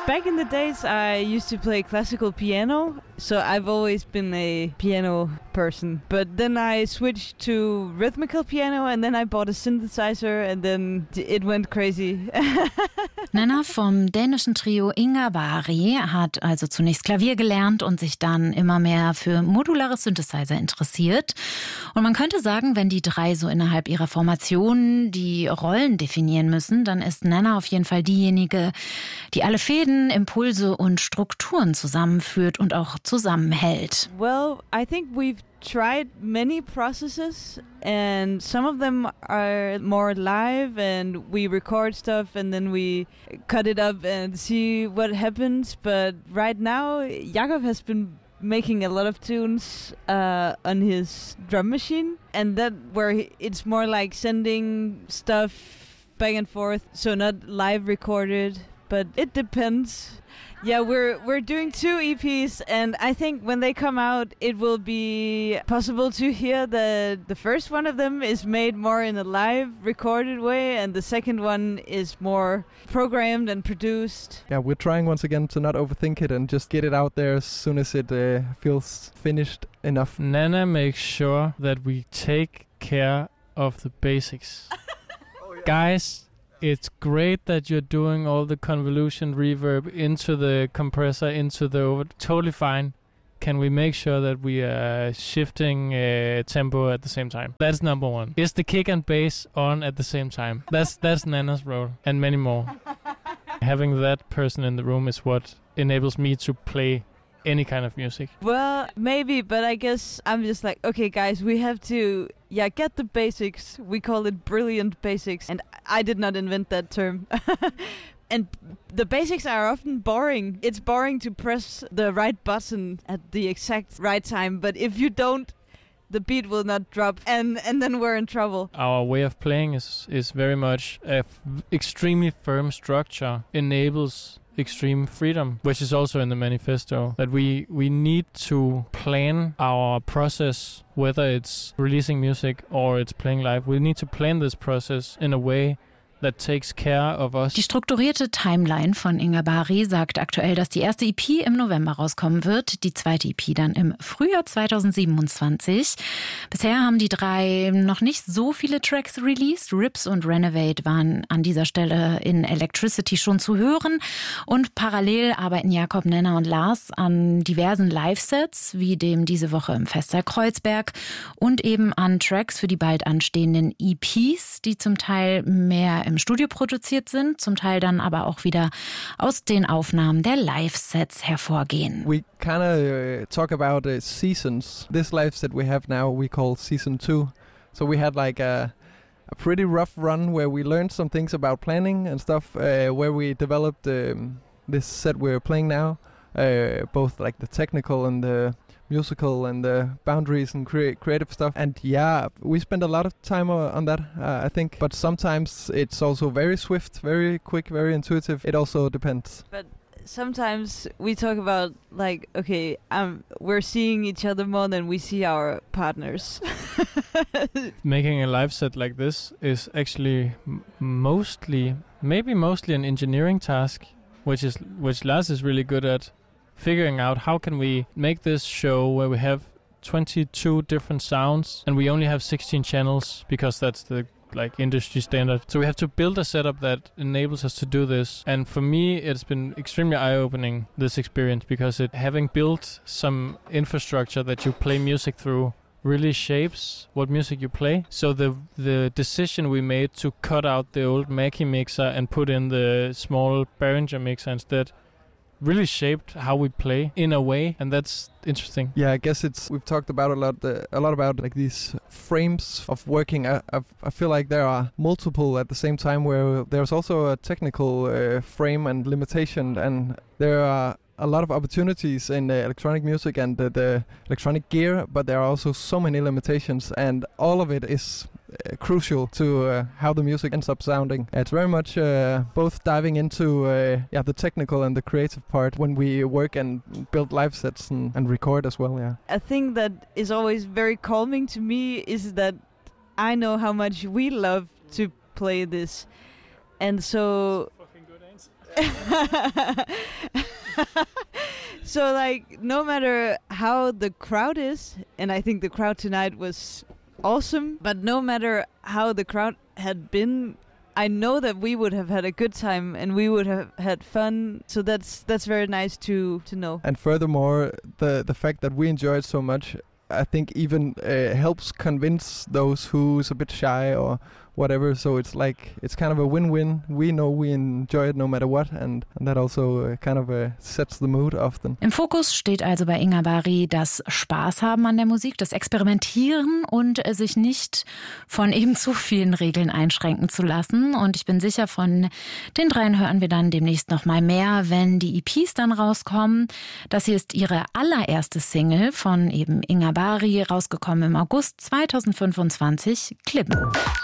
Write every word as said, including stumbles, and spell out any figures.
Back in the days, I used to play classical piano, so I've always been a piano person. But then I switched to rhythmical piano, and then I bought a synthesizer, and then it went crazy. Nanna vom dänischen Trio Ingabari hat also zunächst Klavier gelernt und sich dann immer mehr für modulare Synthesizer interessiert. Und man könnte sagen, wenn die drei so innerhalb ihrer Formation die Rollen definieren müssen, dann ist Nanna auf jeden Fall diejenige, die alle Fäden, Impulse und Strukturen zusammenführt und auch zusammenhält. Well, I think we've tried many processes, and some of them are more live, and we record stuff and then we cut it up and see what happens. But right now, Jakob has been making a lot of tunes uh, on his drum machine, and that where he, it's more like sending stuff back and forth, so not live recorded, but it depends. Yeah, we're we're doing two E Ps, and I think when they come out, it will be possible to hear that the first one of them is made more in a live recorded way, and the second one is more programmed and produced. Yeah, we're trying once again to not overthink it and just get it out there as soon as it uh, feels finished enough. Nanna makes sure that we take care of the basics. Oh, yeah. Guys, it's great that you're doing all the convolution reverb into the compressor, into the over. Totally fine. Can we make sure that we are shifting uh, tempo at the same time? That's number one. Is the kick and bass on at the same time? That's that's Nanna's role, and many more. Having that person in the room is what enables me to play any kind of music. Well, maybe, but I guess I'm just like, okay, guys, we have to, yeah, get the basics. We call it brilliant basics, and I did not invent that term. And the basics are often boring. It's boring to press the right button at the exact right time, but if you don't, the beat will not drop, and, and then we're in trouble. Our way of playing is, is very much a f- extremely firm structure, enables extreme freedom, which is also in the manifesto, that we we need to plan our process, whether it's releasing music or it's playing live. We need to plan this process in a way that takes care of us. Die strukturierte Timeline von Ingabari sagt aktuell, dass die erste E P im November rauskommen wird, die zweite E P dann im Frühjahr zweitausendsiebenundzwanzig. Bisher haben die drei noch nicht so viele Tracks released. Rips und Renovate waren an dieser Stelle in Electricity schon zu hören. Und parallel arbeiten Jakob, Nanna und Lars an diversen Live-Sets, wie dem diese Woche im Festsaal Kreuzberg, und eben an Tracks für die bald anstehenden E Ps, die zum Teil mehr im Studio produziert sind, zum Teil dann aber auch wieder aus den Aufnahmen der Live-Sets hervorgehen. We kind of uh, talk about uh, seasons. This live set we have now we call season two. So we had like a, a pretty rough run where we learned some things about planning and stuff, uh, where we developed um, this set we're playing now, uh, both like the technical and the musical and the boundaries and crea- creative stuff. And yeah, we spend a lot of time uh, on that, uh, I think. But sometimes it's also very swift, very quick, very intuitive. It also depends. But sometimes we talk about like, okay, um, we're seeing each other more than we see our partners. Making a live set like this is actually m- mostly, maybe mostly an engineering task, which is which Lars is really good at. Figuring out how can we make this show where we have twenty-two different sounds and we only have sixteen channels because that's the like industry standard. So we have to build a setup that enables us to do this. And for me, it's been extremely eye-opening, this experience, because it having built some infrastructure that you play music through really shapes what music you play. So the the decision we made to cut out the old Mackie mixer and put in the small Behringer mixer instead really shaped how we play in a way, and that's interesting. Yeah, I guess it's we've talked about a lot, uh, a lot about like these frames of working. I, I, I feel like there are multiple at the same time, where there's also a technical uh, frame and limitation, and there are a lot of opportunities in uh, electronic music and the, the electronic gear, but there are also so many limitations, and all of it is uh, crucial to uh, how the music ends up sounding. It's very much uh, both diving into uh, yeah the technical and the creative part when we work and build live sets and, and record as well. Yeah, a thing that is always very calming to me is that I know how much we love to play this, and so. Fucking good, eh? So like no matter how the crowd is, and I think the crowd tonight was awesome, but no matter how the crowd had been, I know that we would have had a good time and we would have had fun. So that's that's very nice to to know. And furthermore, the the fact that we enjoy it so much, I think even uh, helps convince those who's a bit shy or whatever. So it's like it's kind of a win-win. We know we enjoy it no matter what, and, and that also uh, kind of uh, sets the mood often. Im Fokus steht also bei Inga Bari das Spaß haben an der Musik, das Experimentieren und äh, sich nicht von eben zu vielen Regeln einschränken zu lassen. Und ich bin sicher, von den dreien hören wir dann demnächst noch mal mehr, wenn die E Ps dann rauskommen. Das hier ist ihre allererste Single von eben Inga Bari, rausgekommen im August zweitausendfünfundzwanzig, Klippen.